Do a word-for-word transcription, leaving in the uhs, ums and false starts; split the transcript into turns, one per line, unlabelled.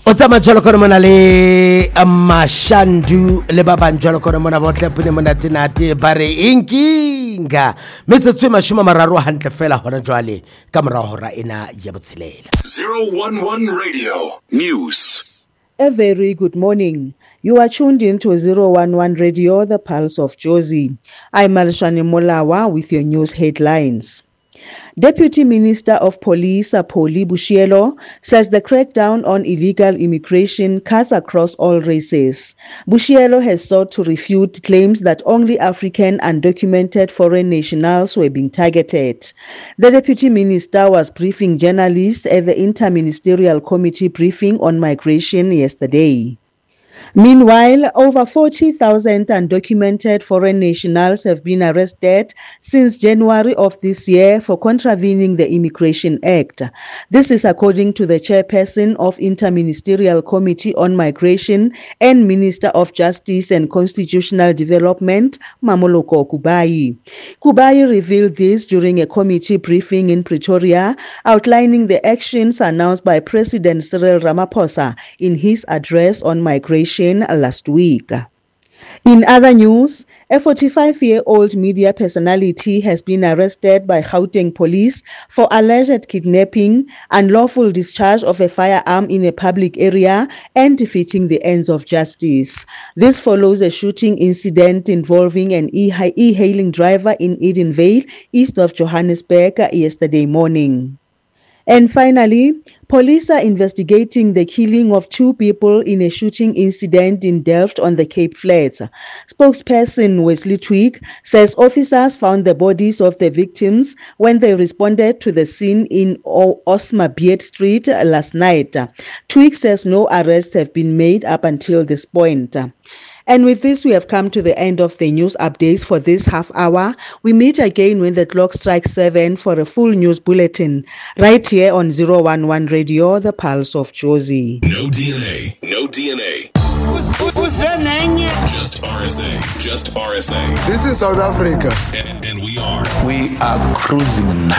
O tsama jalo kono mona le Mashandu le ba bang jalo kono mona botle pele mona tinati bare inkinga metsotso mashoma mararo hantle fela hona jwale ka mora hora ena ya botshelela.
zero one one Radio News.
A very good morning. You are tuned in to zero one one Radio, the Pulse of Jozi. I'm Alshani Molawa with your news headlines. Deputy Minister of Police Apoli Bushielo says the crackdown on illegal immigration cuts across all races. Bushielo has sought to refute claims that only African undocumented foreign nationals were being targeted. The Deputy Minister was briefing journalists at the Interministerial Committee briefing on migration yesterday. Meanwhile, over forty thousand undocumented foreign nationals have been arrested since January of this year for contravening the Immigration Act. This is according to the chairperson of Interministerial Committee on Migration and Minister of Justice and Constitutional Development, Mamoloko Kubayi. Kubayi revealed this during a committee briefing in Pretoria, outlining the actions announced by President Cyril Ramaphosa in his address on migration last week. In other news, a forty-five-year-old media personality has been arrested by Gauteng police for alleged kidnapping, unlawful discharge of a firearm in a public area, and defeating the ends of justice. This follows a shooting incident involving an e-hailing driver in Edenvale, east of Johannesburg, yesterday morning. And finally, police are investigating the killing of two people in a shooting incident in Delft on the Cape Flats. Spokesperson Wesley Twig says officers found the bodies of the victims when they responded to the scene in Osma Beard Street last night. Twig says no arrests have been made up until this point. And with this, we have come to the end of the news updates for this half hour. We meet again when the clock strikes seven for a full news bulletin, right here on zero one one Radio, the Pulse of Jozi.
No D N A, no D N A. Just R S A, just R S A.
This is South Africa.
And, and we are.
We are cruising